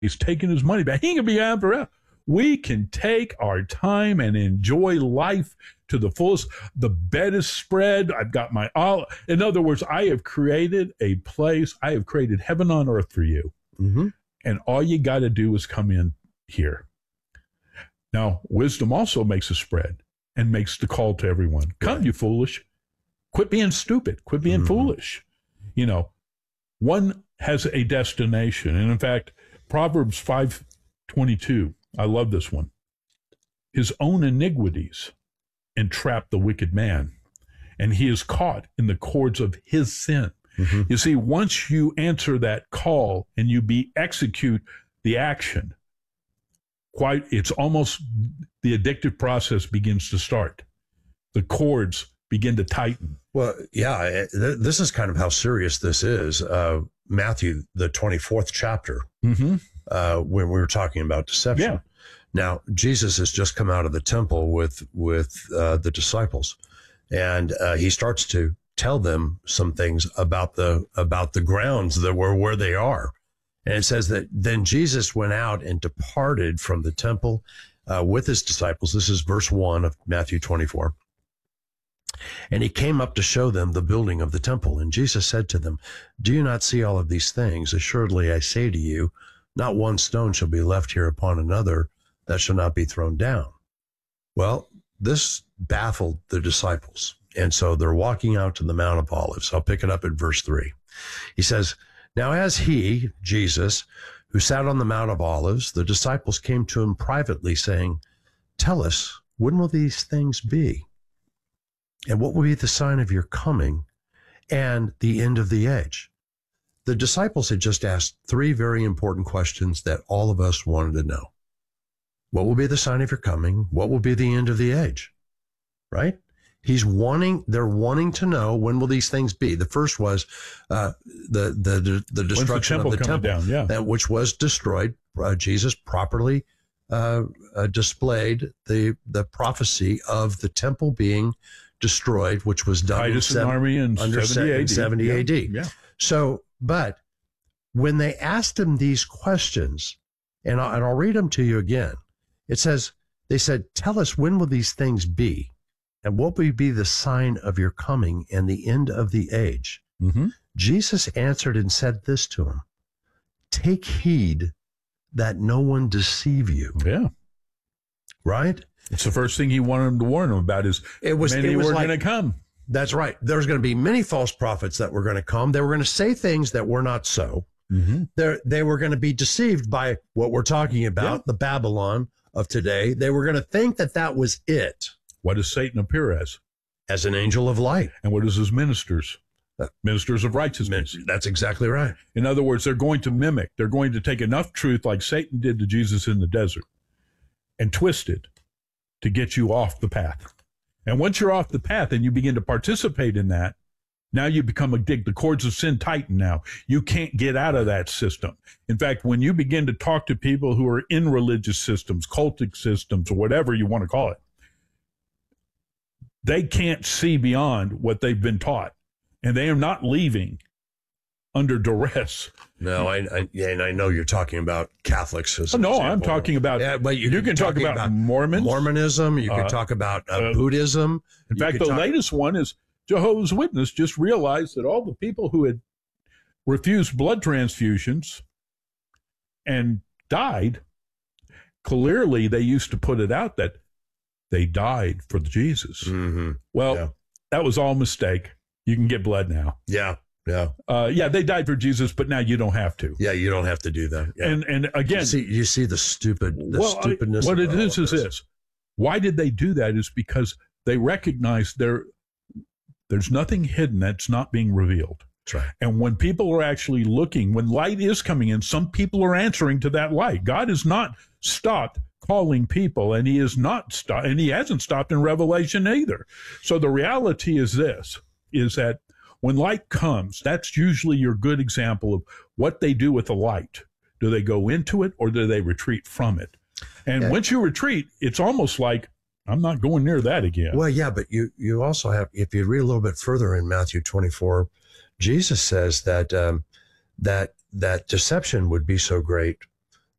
He's taking his money back. He can be out forever. We can take our time and enjoy life to the fullest. The bed is spread. I've got my all. In other words, I have created a place. I have created heaven on earth for you. Mm-hmm. And all you got to do is come in here. Now, wisdom also makes a spread and makes the call to everyone. Come, right. You foolish. Quit being stupid. Quit being foolish. You know, one has a destination. And in fact, Proverbs 5:22, I love this one. His own iniquities entrap the wicked man, and he is caught in the cords of his sin. Mm-hmm. You see, once you answer that call and you execute the action, it's almost the addictive process begins to start. The cords begin to tighten. Well, yeah, this is kind of how serious this is. Matthew, the 24th chapter, when we were talking about deception. Yeah. Now, Jesus has just come out of the temple with the disciples, and he starts to tell them some things about the grounds that were where they are. And it says that then Jesus went out and departed from the temple with his disciples. This is verse 1 of Matthew 24. And he came up to show them the building of the temple. And Jesus said to them, "Do you not see all of these things? Assuredly, I say to you, not one stone shall be left here upon another that shall not be thrown down." Well, this baffled the disciples. And so they're walking out to the Mount of Olives. I'll pick it up at verse 3. He says, "Now as he, Jesus, who sat on the Mount of Olives, the disciples came to him privately saying, 'Tell us, when will these things be? And what will be the sign of your coming and the end of the age?'" The disciples had just asked 3 very important questions that all of us wanted to know. What will be the sign of your coming? What will be the end of the age? Right? They're wanting to know, when will these things be? The first was the destruction of the temple down, which was destroyed. Jesus properly displayed the prophecy of the temple being destroyed, which was done Titus and army in 70 AD. Yeah. So, but when they asked him these questions, and I'll read them to you again, it says, they said, "Tell us, when will these things be? And what will be the sign of your coming and the end of the age?" Mm-hmm. Jesus answered and said this to him, "Take heed that no one deceive you." Yeah. Right? It's the first thing he wanted them to warn them about is many were going to come. That's right. There's going to be many false prophets that were going to come. They were going to say things that were not so. Mm-hmm. They were going to be deceived by what we're talking about, the Babylon of today. They were going to think that was it. What does Satan appear as? As an angel of light. And what is his ministers? Ministers of righteousness. That's exactly right. In other words, they're going to mimic. They're going to take enough truth like Satan did to Jesus in the desert and twist it to get you off the path. And once you're off the path and you begin to participate in that, now you become addicted. The cords of sin tighten now. You can't get out of that system. In fact, when you begin to talk to people who are in religious systems, cultic systems, or whatever you want to call it, they can't see beyond what they've been taught. And they are not leaving under duress. No, and I know you're talking about Catholics. As an example. I'm talking about. Yeah, but you can talk about Mormons, Mormonism. You can talk about Buddhism. In fact, the latest one is Jehovah's Witness. Just realized that all the people who had refused blood transfusions and died, clearly they used to put it out that they died for Jesus. Mm-hmm. Well, that was all a mistake. You can get blood now. Yeah. They died for Jesus, but now you don't have to. Yeah, you don't have to do that. Yeah. And again, you see the stupidness. What it is this. Why did they do that? Is because they recognize there's nothing hidden that's not being revealed. That's right. And when people are actually looking, when light is coming in, some people are answering to that light. God has not stopped calling people, and he is not stopped, and he hasn't stopped in Revelation either. So the reality is this, is that when light comes, that's usually your good example of what they do with the light. Do they go into it or do they retreat from it? And once you retreat, it's almost like, I'm not going near that again. Well, yeah, but you also have, if you read a little bit further in Matthew 24, Jesus says that that deception would be so great